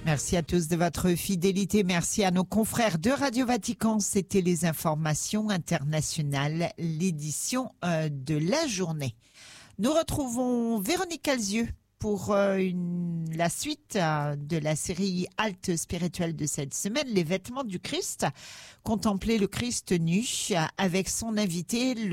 Merci à tous de votre fidélité. Merci à nos confrères de Radio Vatican. C'était les informations internationales, l'édition de la journée. Nous retrouvons Véronique Calzieux pour la suite de la série Halte spirituelle de cette semaine, les vêtements du Christ. Contempler le Christ nu avec son invité,